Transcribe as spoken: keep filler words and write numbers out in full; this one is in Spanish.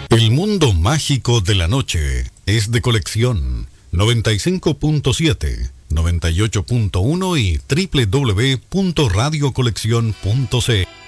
El mundo mágico de la noche es de Colección noventa y cinco punto siete, noventa y ocho punto uno y doble u doble u doble u punto radio colección punto c l.